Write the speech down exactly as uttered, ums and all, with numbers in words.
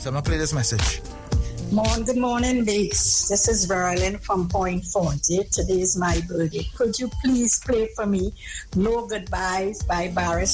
So I'm going to play this message. Morning, good morning, Biggs. This is Verlin from Point Forty. Today is my birthday. Could you please play for me No Goodbyes by Barry